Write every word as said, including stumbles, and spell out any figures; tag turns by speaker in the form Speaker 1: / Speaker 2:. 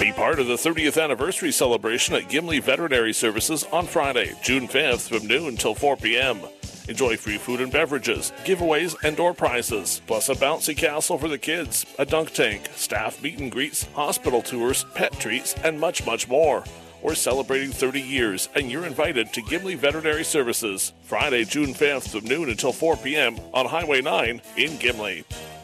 Speaker 1: Be part of the thirtieth anniversary celebration at Gimli Veterinary Services on Friday, June fifth from noon till four p.m. Enjoy free food and beverages, giveaways, and door prizes, plus a bouncy castle for the kids, a dunk tank, staff meet and greets, hospital tours, pet treats, and much, much more. We're celebrating thirty years, and you're invited to Gimli Veterinary Services, Friday, June fifth from noon until four p.m. on Highway nine in Gimli.